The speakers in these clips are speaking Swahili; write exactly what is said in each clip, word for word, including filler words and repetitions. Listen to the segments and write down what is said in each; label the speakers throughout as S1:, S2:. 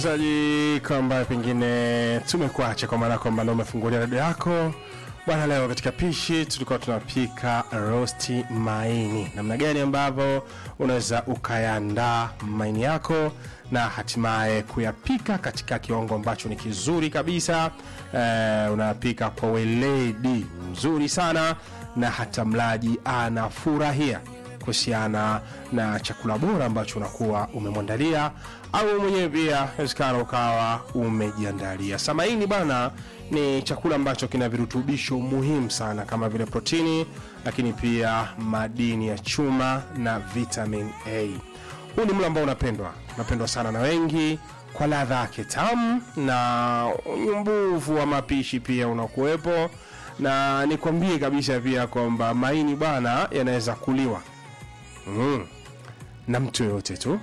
S1: Zaji kwamba pengine tumekuacha kwa maana kwamba ndio umefungulia radio yako. Bwana, leo katika pishi tulikuwa tunapika rosti maini. Namna gani ambavyo unaweza ukayandaa maini yako na hatimaye kuyapika katika kiwango ambacho ni kizuri kabisa. Eh, unapika kwa weledi mzuri sana na hata mlaji anafurahia kuhusiana na chakula bora ambacho unakuwa umemwandalia au mwenyewe pia inawezekana ukawa umejiandalia. Samaini bana ni chakula ambacho kina virutubisho muhimu sana kama vile protini, lakini pia madini ya chuma na vitamin A. Huu ni mlo ambao unapendwa, unapendwa sana na wengi kwa ladha yake tamu na unyumbufu wa mapishi pia unakuwepo. Na nikwambie kabisa pia kwamba maini bana yanaweza kuliwa Mm. na mtu yote tu,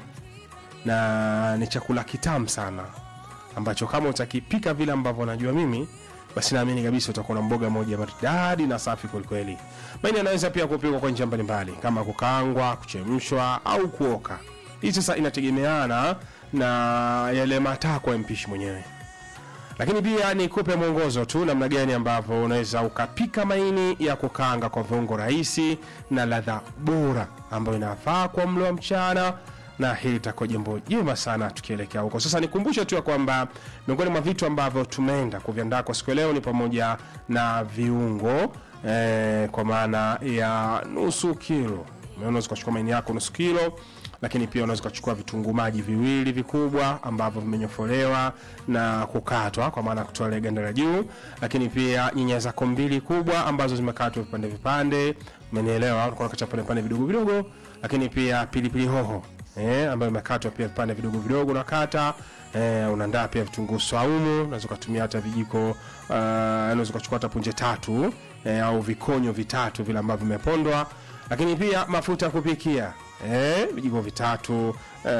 S1: na ni chakula kitamu sana ambacho kama utakipika vile ambavyo najua mimi, basi naamini kabisa utakuwa na mboga moja maridadi na safi kweli kweli. Maini yanaweza pia kupikwa kwa njia mbalimbali kama kukaangwa, kuchemshwa au kuoka. Hii sasa inategemeana na yale matakwa ya mpishi mwenyewe. Lakini pia nikupe mwongozo tu namna gani ambavyo unaweza ukapika maini ya kukaanga kwa viungo rahisi na ladha bora ambayo inafaa kwa mlo wa mchana, na hili litakuwa jambo jema sana tukielekea huko. Sasa nikumbushe tu kwamba miongoni mwa vitu ambavyo tumeenda kuviandaa kwa siku leo ni pamoja na viungo eh, kwa maana ya nusu kilo. Unaweza kuchukua maini yako nusu kilo, lakini pia unaweza kuchukua vitunguu maji viwili vikubwa ambavyo vimenyofolewa na kukatwa kwa maana kutoa ile ganda la juu, lakini pia nyanya zako mbili kubwa ambazo zimekatwa vipande vipande, umenielewa, unakuwa kachapa vipande vidogo vidogo, lakini pia pilipili hoho eh ambayo imekatwa pia vipande vidogo vidogo na kata. Eh, unaandaa pia vitunguu saumu, unaweza kutumia hata vijiko, uh, unaweza kuchukua hata punje tatu eh, au vikonyo vitatu vile ambavyo vimepondwa, lakini pia mafuta ya kupikia eh vijiko vitatu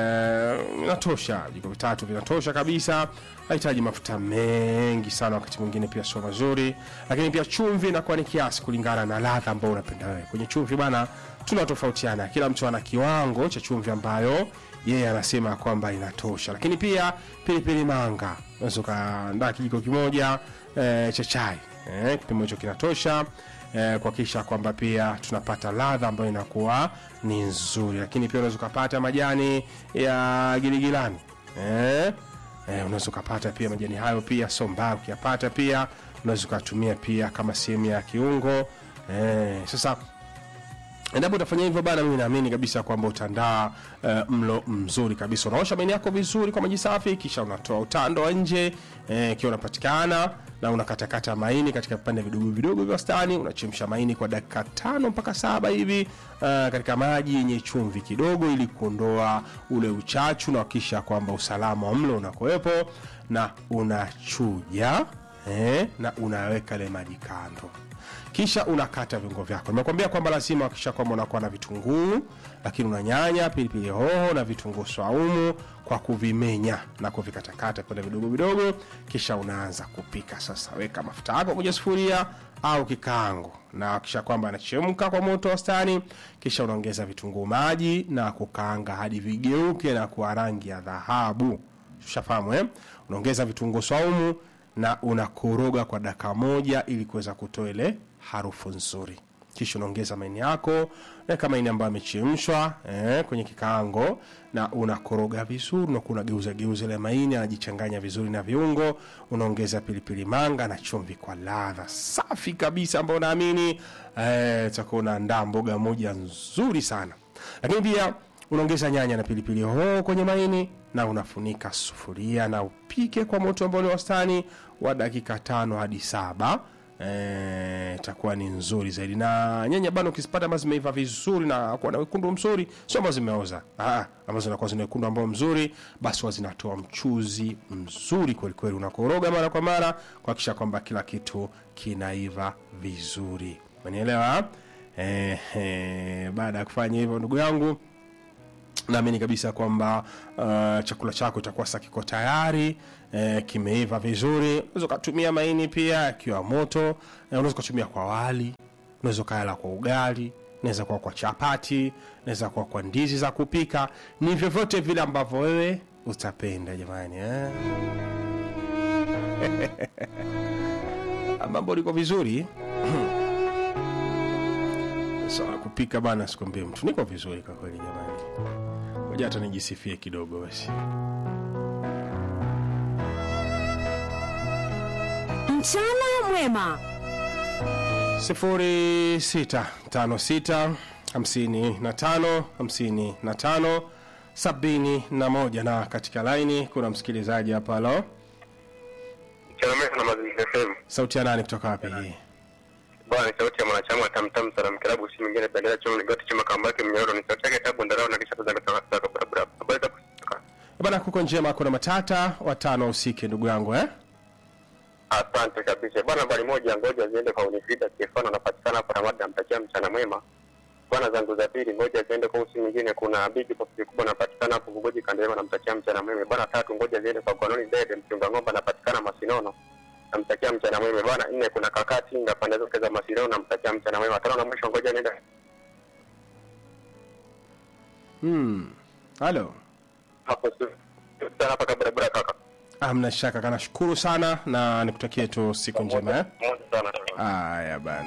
S1: eh inatosha, vijiko vitatu vinatosha kabisa, haihitaji mafuta mengi sana, wakati mwingine pia sio mazuri. Lakini pia chumvi na kwa ni kiasi kulingana na ladha ambayo unapenda wewe. Kwenye chumvi bana tunatofautiana, kila mtu ana kiwango cha chumvi ambayo yeye anasema kwamba inatosha. Lakini pia pilipili manga, unaweza kaandaa kijiko kimoja eh, cha chai, eh kipimo hicho kinatosha eh, kwa kisha kwamba pia tunapata ladha ambayo inakuwa ni nzuri. Lakini pia unaweza kupata majani ya giligilani, eh eh unaweza kupata pia majani hayo pia somba, ukiyapata pia unaweza kutumia pia kama sehemu ya kiungo. Eh sasa endapo utafanya hivyo bana, mimi naamini kabisa kwamba utaandaa uh, mlo mzuri kabisa. Unaosha maini yako vizuri kwa maji safi, kisha unatoa utando wa nje eh kiwa unapatikana, na unakatakata maini katika vipande vidogo vidogo vya wastani. Unachemsha maini kwa dakika tano mpaka saba hivi uh, katika maji yenye chumvi kidogo ili kuondoa ule uchachu na kisha kwamba usalama wa mlo unakuwepo, na unachuja eh na unaweka ile maji kando. Kisha unakata viungo vyako. Nimekwambia kwamba lazima hakikisha kwamba unakuwa na vitunguu, lakini una nyanya, pilipili hoho na vitunguu saumu kwa kuvimenya na kuvikatakata kwa vidogo vidogo, kisha unaanza kupika. Sasa weka mafuta yako kwenye sufuria au kikaango, na hakikisha kwamba yanachemka kwa moto wastani, kisha unaongeza vitunguu maji na kukaanga hadi vigeuke na kuwa rangi ya dhahabu. Ushafahamu eh? Unaongeza vitunguu saumu na unakoroga kwa dakika moja ili kuweza kutoa ile harufu nzuri. Kisha unaongeza maini yako na kama maini ambayo yamechemshwa eh kwenye kikaango, na unakoroga vizuri na kunageuza geuza ile maini, anajichanganya vizuri na viungo. Unaongeza pilipili manga na chumvi kwa ladha safi kabisa ambayo naamini eh utakuwa unaandaa mboga moja nzuri sana. Lakini pia unaongeza nyanya na pilipili hoho kwenye maini na unafunika sufuria na upike kwa moto ambao ni wastani wa dakika tano hadi saba. Eh itakuwa ni nzuri zaidi. Na nyanya bado ukisipata ambazo zimeiva vizuri na kwa na wekundu mzuri, sio ambazo zimeoza, ah ambazo zinakuwa zina wekundu ambao mzuri, basi wazinatoa mchuzi mzuri kweli kweli. Unakoroga mara kwa mara kuhakikisha kwamba kila kitu kinaiva vizuri. Umenielewa? Eh, eh baada ya kufanya hivyo ndugu yangu, naamini kabisa kwamba uh, chakula chako itakuwa sasa kiko tayari, eh, kimeiva vizuri. Unaweza kutumia maini pia yakiwa moto, eh, unaweza kutumia kwa wali, unaweza kula kwa ugali, unaweza kwa kwa chapati, unaweza kwa kwa ndizi za kupika. Ni vyovyote vile ambavyo wewe utapenda jamani eh. Mambo liko vizuri. Sawa kupika bana sikwambie mtu niko vizuri kwa kweli jamani. Ngoja hata nijisifie kidogo basi.
S2: Mchana mwema.
S1: sifuri sita tano sita hamsini na tano hamsini na tano sabini na moja na katika laini kuna msikilizaji hapa. Halo.
S3: Mchana na Mazingira F M.
S1: Sauti ya nani kutoka wapi hii?
S3: Bwana, sauti ya mwanachama wa Tamtam Salam Klabu si mwingine bendera choma ligoti chuma kambake mnyororo ni sauti yake tabu ndarao na kisha kuzanga kutoka barabara. Habari za kutoka.
S1: Bwana kuko njema kuna matata watano usike ndugu yangu eh?
S3: Asante kabisa. Bwana bali moja ngoja ziende kwa Unifida Stefano anapatikana hapa Ramada mtakia mchana mwema. Bwana zangu za pili ngoja ziende kwa usi mwingine kuna Bigi Posti kubwa anapatikana hapo Bugoji Kandema namtakia mchana mwema. Bwana tatu ngoja ziende kwa Kononi Dede mchunga ng'ombe anapatikana Masinono namtakia mchana mwema. Bwana nne kuna kaka Tinga pande zote za Masinono namtakia mchana mwema. Tano na mwisho ngoja nenda.
S1: Hmm. Halo.
S3: Hapo sasa hapa kabla kaka.
S1: Amna shaka kana shukuru sana na nikutakie tu siku njema eh.
S3: Moja sana.
S1: Haya bana.